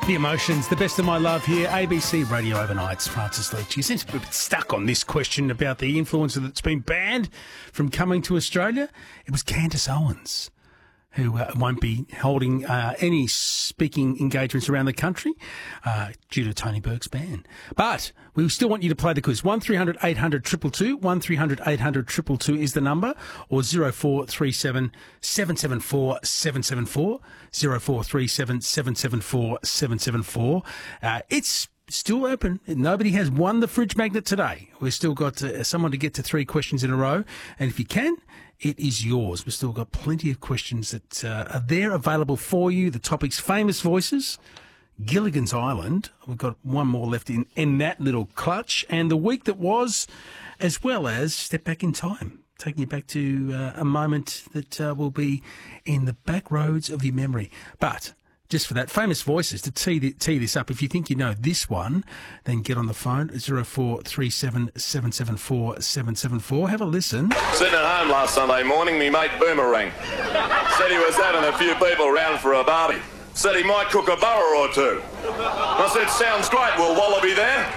The Emotions, the best of my love here, ABC Radio Overnights. Francis Leach. You seem to be a bit stuck on this question about the influencer that's been banned from coming to Australia. It was Candace Owens, who won't be holding any speaking engagements around the country due to Tony Burke's ban. But we still want you to play the quiz. 1300 800 222, 1300 800 222 is the number, or 0437 774 774, 0437 774 774. It's still open. Nobody has won the fridge magnet today. We've still got someone to get to 3 questions in a row. And if you can, it is yours. We've still got plenty of questions that are there available for you. The topic's famous voices, Gilligan's Island. We've got one more left in that little clutch. And the week that was, as well as Step Back in Time, taking you back to a moment that will be in the back roads of your memory. But just for that, famous voices, to tee this up, if you think you know this one, then get on the phone, 0437 774 774. Have a listen. Sitting at home last Sunday morning, me mate Boomerang said he was having a few people round for a barbie. Said he might cook a burger or two. I said, sounds great, will Wallaby there?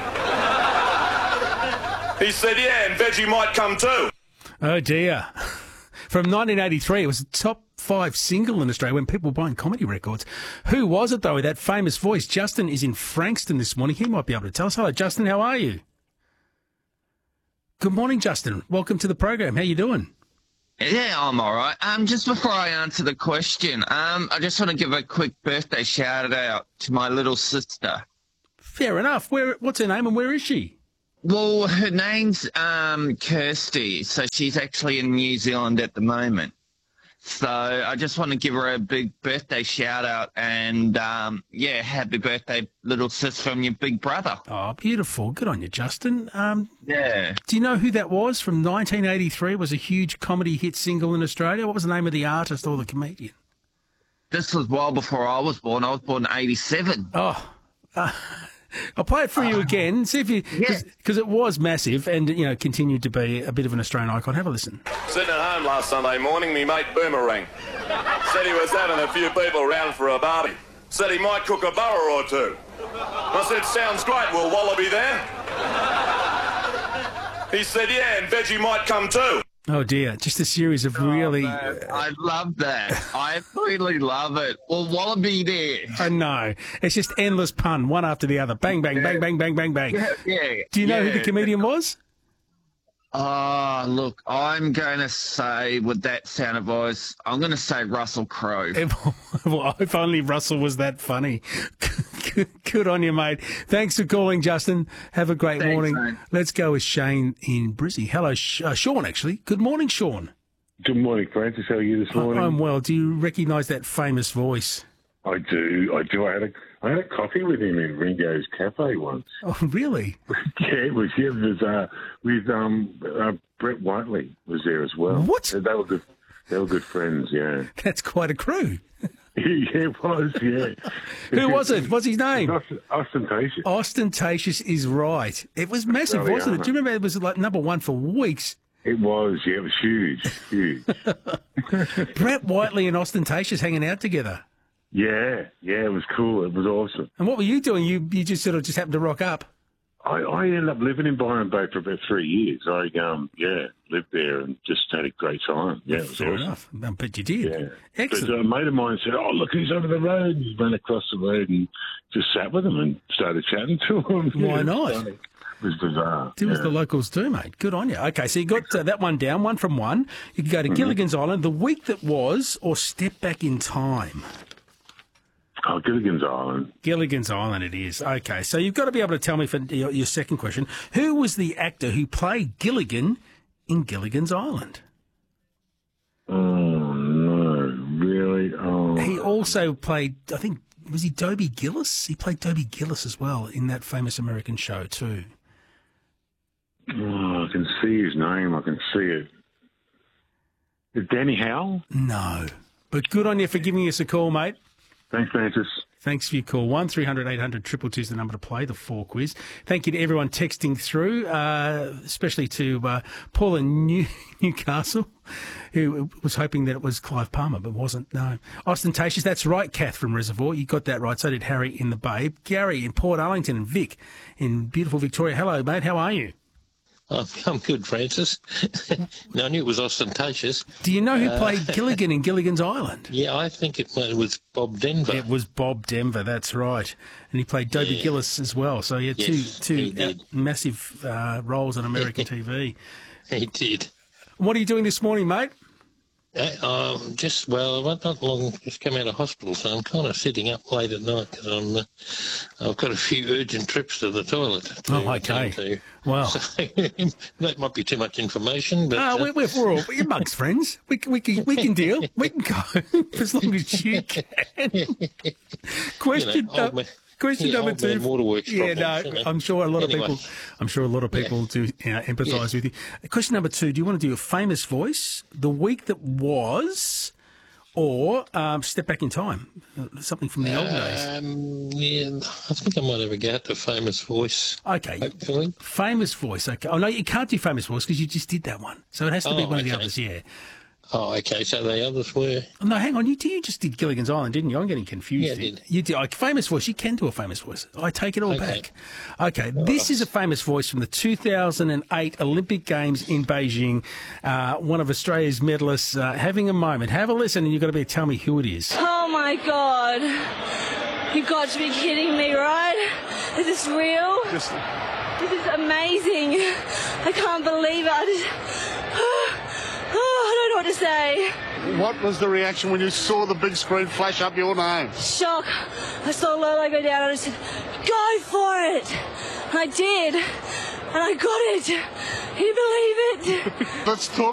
He said, yeah, and Veggie might come too. Oh dear. From 1983, it was a top 5 single in Australia when people were buying comedy records. Who was it, though, that famous voice? Justin is in Frankston this morning. He might be able to tell us. Hello, Justin. How are you? Good morning, Justin. Welcome to the program. How you doing? Yeah, I'm all right. Just before I answer the question, I just want to give a quick birthday shout-out to my little sister. Fair enough. What's her name and where is she? Well, her name's Kirsty, so she's actually in New Zealand at the moment. So I just want to give her a big birthday shout-out and, happy birthday, little sis from your big brother. Oh, beautiful. Good on you, Justin. Yeah. Do you know who that was from 1983? It was a huge comedy hit single in Australia. What was the name of the artist or the comedian? This was well before I was born. I was born in 87. Oh, I'll play it for you again, see if you, because it was massive and, continued to be a bit of an Australian icon. Have a listen. Sitting at home last Sunday morning, me mate Boomerang said he was having a few people round for a barbie. Said he might cook a burger or two. I said, sounds great, will Wallaby there? He said, yeah, and Veggie might come too. Oh, dear. Just a series of really... I love that. I really love it. Well, Wallaby there. I know. It's just endless pun, one after the other. Bang, bang, bang, bang, bang, bang, bang. Yeah. Do you know who the comedian was? Look, I'm going to say, with that sound of voice, I'm going to say Russell Crowe. Well, if only Russell was that funny. Good on you, mate. Thanks for calling, Justin. Have a great morning. Mate. Let's go with Shane in Brizzy. Hello, Sean, actually. Good morning, Sean. Good morning, Francis. How are you this morning? I'm well. Do you recognise that famous voice? I do. I had a coffee with him in Ringo's Cafe once. Oh, really? It was with Brett Whiteley was there as well. What? They were good. They were good friends. Yeah. That's quite a crew. Yeah, it was. Yeah. Who was it? What's his name? Ostentatious. Ostentatious is right. It was massive, wasn't it? Do you remember it was like number 1 for weeks? It was. Yeah, it was huge. Brett Whiteley and Ostentatious hanging out together. Yeah, it was cool. It was awesome. And what were you doing? You just sort of just happened to rock up. I ended up living in Byron Bay for about 3 years. I lived there and just had a great time. Yeah, it was Fair awesome. enough. I bet you did. Yeah. Excellent. But a mate of mine said, "Oh, look, he's over the road." And he ran across the road and just sat with him and started chatting to him. Why not? It was bizarre. Do as the locals do, mate. Good on you. Okay, so you got that one down, 1 from 1. You can go to Gilligan's Island, the week that was, or Step Back in Time. Oh, Gilligan's Island. Gilligan's Island it is. Okay, so you've got to be able to tell me for your second question, who was the actor who played Gilligan in Gilligan's Island? Oh, no, really? Oh. He also played, I think, was he Dobie Gillis? He played Dobie Gillis as well in that famous American show too. Oh, I can see his name. I can see it. Is Danny Howell? No. But good on you for giving us a call, mate. Thanks, Francis. Thanks for your call. 1300 800 222 is the number to play, the 4 quiz. Thank you to everyone texting through, especially to Paul in Newcastle, who was hoping that it was Clive Palmer, but wasn't. No. Ostentatious, that's right, Kath from Reservoir. You got that right. So did Harry in the Babe. Gary in Port Arlington and Vic in beautiful Victoria. Hello, mate. How are you? I'm good, Francis. No, I knew it was ostentatious. Do you know who played Gilligan in Gilligan's Island? Yeah, I think it was Bob Denver. It was Bob Denver, that's right. And he played Dobie Gillis as well. So he had two massive roles on American TV. He did. What are you doing this morning, mate? Just come out of hospital, so I'm kind of sitting up late at night because I've got a few urgent trips to the toilet. Well, so, that might be too much information, but we're all amongst friends. We can deal. We can go as long as you can. Question number 2. Waterworks problems, I'm sure a lot of people. I'm sure a lot of people do empathise with you. Question number 2. Do you want to do a famous voice, the week that was, or step back in time, something from the old days? Yeah, I think I might have a go at the famous voice. Okay, hopefully. Famous voice. Okay. Oh no, you can't do famous voice because you just did that one. So it has to be one of the others. Yeah. Oh, okay. So the others were. No, hang on. You just did Gilligan's Island, didn't you? I'm getting confused. Yeah, I did. You did. Like, famous voice. You can do a famous voice. I take it all back. Okay. This is a famous voice from the 2008 Olympic Games in Beijing. One of Australia's medalists having a moment. Have a listen, and you've got to tell me who it is. Oh my God! You've got to be kidding me, right? Is this real? This is amazing. I can't believe it. I don't know what to say. What was the reaction when you saw the big screen flash up your name? Shock. I saw Lola go down and I said, go for it. And I did. And I got it. Can you believe it? Let's talk.